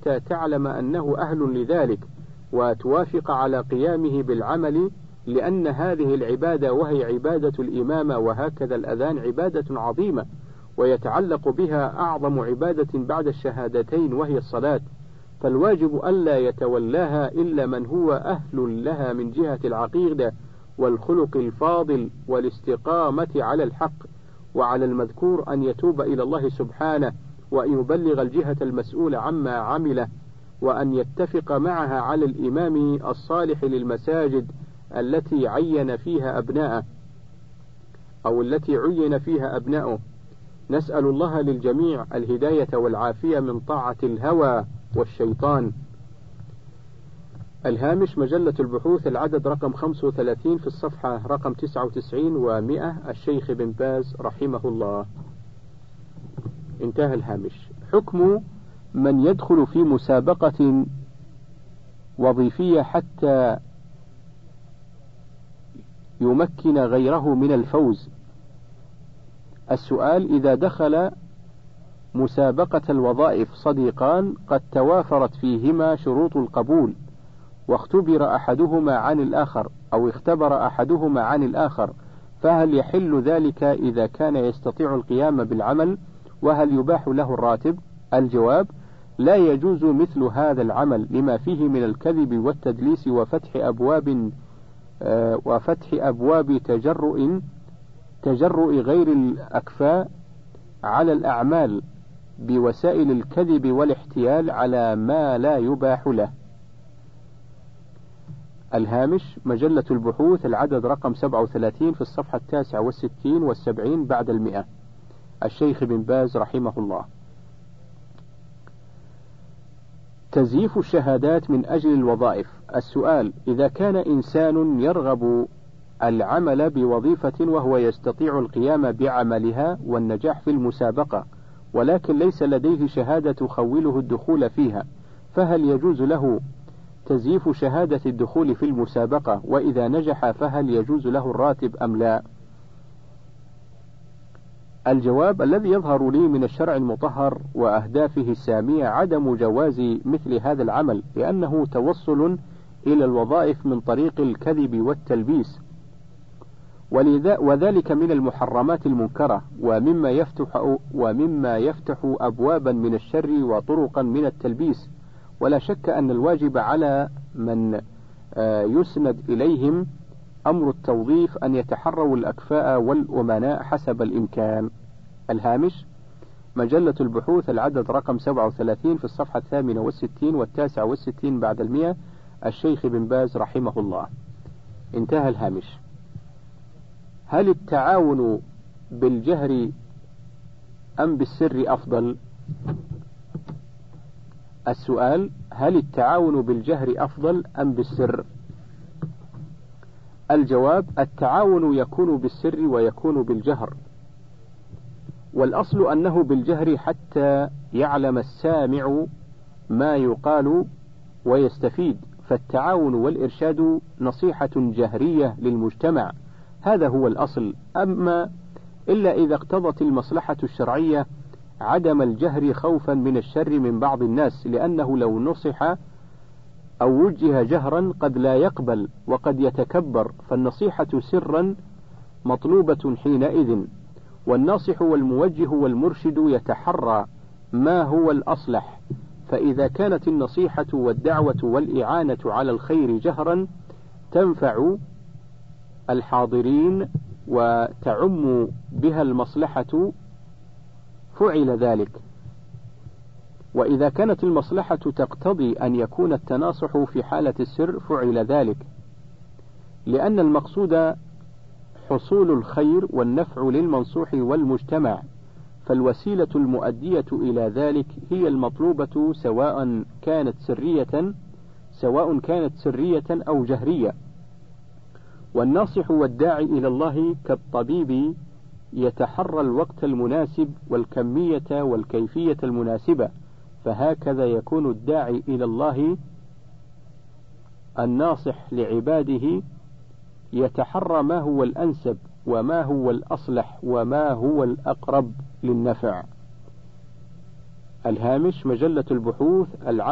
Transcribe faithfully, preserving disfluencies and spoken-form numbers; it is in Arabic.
حتى تعلم أنه أهل لذلك وتوافق على قيامه بالعمل، لأن هذه العبادة وهي عبادة الإمامة وهكذا الأذان عبادة عظيمة، ويتعلق بها أعظم عبادة بعد الشهادتين وهي الصلاة، فالواجب ألا يتولاها إلا من هو أهل لها من جهة العقيدة والخلق الفاضل والاستقامة على الحق. وعلى المذكور أن يتوب إلى الله سبحانه وأن يبلغ الجهة المسؤولة عما عمله، وأن يتفق معها على الإمام الصالح للمساجد التي عين فيها أبناءه أو التي عين فيها أبناؤه. نسأل الله للجميع الهداية والعافية من طاعة الهوى والشيطان. الهامش مجلة البحوث العدد رقم خمسة وثلاثين في الصفحة رقم تسعة وتسعين ومئة، الشيخ بن باز رحمه الله. انتهى الهامش. حكم من يدخل في مسابقة وظيفية حتى يمكن غيره من الفوز. السؤال: إذا دخل مسابقة الوظائف صديقان قد توافرت فيهما شروط القبول، واختبر أحدهما عن الآخر أو اختبر أحدهما عن الآخر، فهل يحل ذلك إذا كان يستطيع القيام بالعمل؟ وهل يباح له الراتب؟ الجواب: لا يجوز مثل هذا العمل لما فيه من الكذب والتدليس وفتح أبواب آه وفتح أبواب تجرؤ تجرؤ غير الأكفاء على الأعمال بوسائل الكذب والاحتيال على ما لا يباح له. الهامش مجلة البحوث العدد رقم سبعة وثلاثين في الصفحة التاسعة والستين والسبعين بعد المئة، الشيخ بن باز رحمه الله. تزييف الشهادات من أجل الوظائف. السؤال: إذا كان إنسان يرغب العمل بوظيفة وهو يستطيع القيام بعملها والنجاح في المسابقة، ولكن ليس لديه شهادة تخوله الدخول فيها، فهل يجوز له تزييف شهادة الدخول في المسابقة؟ وإذا نجح فهل يجوز له الراتب أم لا؟ الجواب: الذي يظهر لي من الشرع المطهر وأهدافه السامية عدم جواز مثل هذا العمل، لأنه توصل إلى الوظائف من طريق الكذب والتلبيس، وذلك من المحرمات المنكرة، ومما يفتح ومما يفتح أبوابا من الشر وطرقا من التلبيس. ولا شك أن الواجب على من يسند إليهم أمر التوظيف أن يتحروا الأكفاء والأمناء حسب الإمكان. الهامش مجلة البحوث العدد رقم سبعة وثلاثين في الصفحة الثامنة والستين والتاسعة والستين بعد المئة، الشيخ بن باز رحمه الله. انتهى الهامش. هل التعاون بالجهر أم بالسر أفضل؟ السؤال: هل التعاون بالجهر أفضل أم بالسر؟ الجواب: التعاون يكون بالسر ويكون بالجهر، والأصل أنه بالجهر حتى يعلم السامع ما يقال ويستفيد، فالتعاون والإرشاد نصيحة جهرية للمجتمع، هذا هو الأصل. أما إلا إذا اقتضت المصلحة الشرعية عدم الجهر خوفا من الشر من بعض الناس، لأنه لو نصح أو وجه جهرا قد لا يقبل وقد يتكبر، فالنصيحة سرا مطلوبة حينئذ، والناصح والموجه والمرشد يتحرى ما هو الأصلح، فإذا كانت النصيحة والدعوة والإعانة على الخير جهرا تنفع الحاضرين وتعم بها المصلحة فعل ذلك، وإذا كانت المصلحة تقتضي أن يكون التناصح في حالة السر فعل ذلك، لأن المقصود حصول الخير والنفع للمنصوح والمجتمع، فالوسيلة المؤدية إلى ذلك هي المطلوبة سواء كانت سرية سواء كانت سرية أو جهرية. والناصح والداعي إلى الله كالطبيب يتحرى الوقت المناسب والكمية والكيفية المناسبة، فهكذا يكون الداعي إلى الله الناصح لعباده يتحرى ما هو الأنسب وما هو الأصلح وما هو الأقرب للنفع. الهامش مجلة البحوث